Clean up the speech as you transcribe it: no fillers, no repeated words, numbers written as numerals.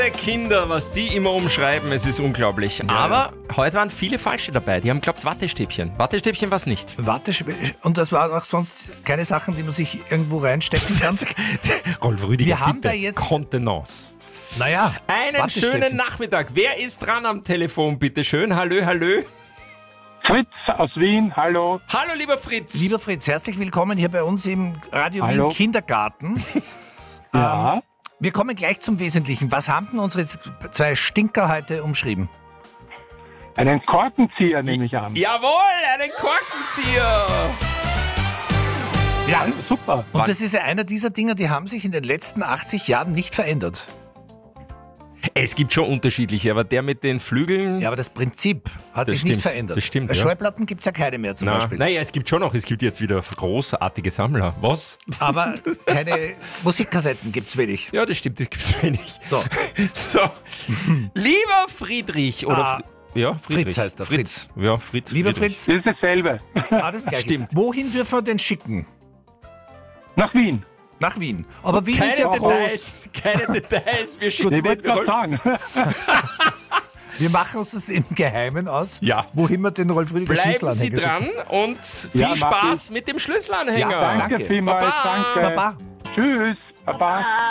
Kinder, was die immer umschreiben, es ist unglaublich. Ja. Aber heute waren viele Falsche dabei. Die haben geglaubt Wattestäbchen. Wattestäbchen war es nicht. Und das waren auch sonst keine Sachen, die man sich irgendwo reinstecken kann? Rolf Rüdiger, wir haben bitte. Da jetzt Kontenance. Naja, einen schönen Nachmittag. Wer ist dran am Telefon, bitte schön? Hallo, hallo. Fritz aus Wien, hallo. Hallo, lieber Fritz. Lieber Fritz, herzlich willkommen hier bei uns im Radio Wien Kindergarten. Ja. Wir kommen gleich zum Wesentlichen. Was haben denn unsere zwei Stinker heute umschrieben? Einen Korkenzieher nehme ich an. Jawohl, einen Korkenzieher. Ja, super. Und das ist ja einer dieser Dinge, die haben sich in den letzten 80 Jahren nicht verändert. Es gibt schon unterschiedliche, aber der mit den Flügeln... Ja, aber das Prinzip hat sich nicht verändert. Das stimmt, Bei Schallplatten gibt es ja keine mehr zum Beispiel. Naja, es gibt schon noch. Es gibt jetzt wieder großartige Sammler. Was? Aber keine Musikkassetten gibt es wenig. Ja, das stimmt, das gibt es wenig. So. Lieber Friedrich oder... Ja, Friedrich. Fritz heißt er. Fritz. Ja, Fritz. Lieber Friedrich. Fritz. Das ist dasselbe. Das Gleiche. Stimmt. Wohin dürfen wir denn schicken? Nach Wien. Nach Wien. Aber Wien ist ja Details. Keine Details. Wir schicken Ich wollte gerade sagen. Wir machen uns das im Geheimen aus. Ja. Wohin wir den Rolf Rüdiger Bleiben Sie Schlüsselanhänger dran und viel Spaß mit dem Schlüsselanhänger. Ja, Danke vielmals. Baba. Danke. Baba. Tschüss. Baba.